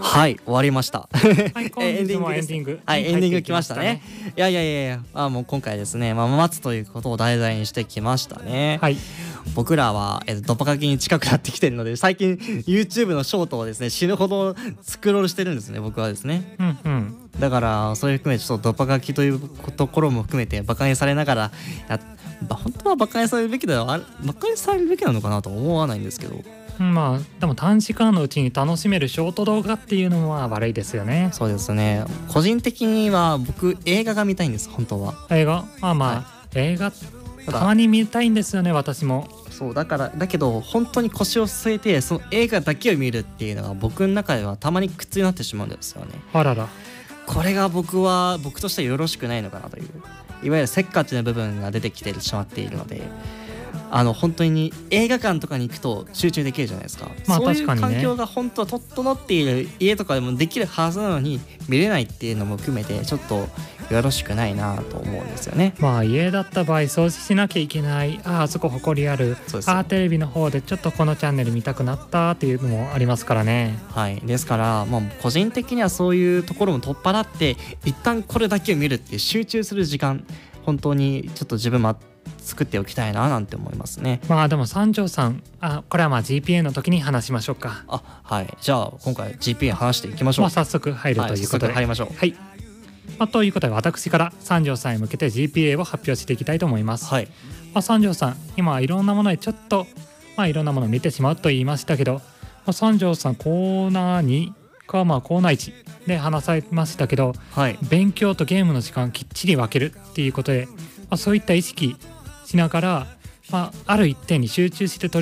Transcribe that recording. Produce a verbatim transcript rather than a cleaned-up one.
はい、終わりましたはい、本日もエンディングはいエンディング来ましたね。いやいやいやいや、あもう今回ですね、まあ、待つということを題材にしてきましたね。 はい、 僕らは、えっと、ドッパ書きに近くなってきてるので、最近 YouTube のショートをですね死ぬほどスクロールしてるんですね、僕はですね。 うんうん、 だからそれ含めてちょっとドッパ書きというところも含めてバカにされながらや本当はバカにされるべきだよ、あれバカにされるべきなのかなと思わないんですけど、 まあでも短時間のうちに楽しめるショート動画っていうのは悪いですよね。 そうですね、個人的には僕映画が見たいんです、本当は。 映画まあまあ、はい、映画たまに見たいんですよね、私も。 そうだからだけど本当に腰を据えてその映画だけを見るっていうのが僕の中ではたまに苦痛になってしまうんですよね。 あらら、 これが僕は僕としてはよろしくないのかなという、いわゆるせっかちな部分が出てきてしまっているので、あの本当に映画館とかに行くと集中できるじゃないですか。 まあそういう確かにね、 環境が本当は整っている家とかでもできるはずなのに見れないっていうのも含めてちょっとよろしくないなと思うんですよね。 まあ家だった場合掃除しなきゃいけない、ああそこ埃ある、ああテレビの方でちょっとこのチャンネル見たくなったっていうのもありますからね。 はい、ですから、まあ、個人的にはそういうところも取っ払って一旦これだけを見るっていう集中する時間、本当にちょっと自分も作っておきたいななんて思いますね。 まあでも三条さん、あこれはまあ ジーピーエー の時に話しましょうか。 あはい、じゃあ今回 ジーピーエー 話していきましょう。 まあ、早速入るということで、 はい、早速入りましょう。 はい、まあ、ということで私から三条さんへ向けて ジーピーエー を発表していきたいと思います。 はい、 まあ、三条さん今いろんなものでちょっとまあいろんなものを見てしまうと言いましたけど、まあ、三条さんコーナーにかまあコーナーいちで話されましたけど、 はい、 勉強とゲームの時間をきっちり分けるっていうことで、まあ、そういった意識しながら、まあ、ある一点に集中して取り